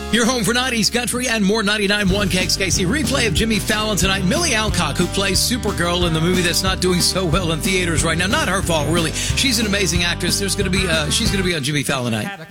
Your home for 90s country and more 99.1 KXKC. Replay of Jimmy Fallon tonight. Millie Alcock, who plays Supergirl in the movie that's not doing so well in theaters right now. Not her fault, really. She's an amazing actress. She's going to be on Jimmy Fallon night.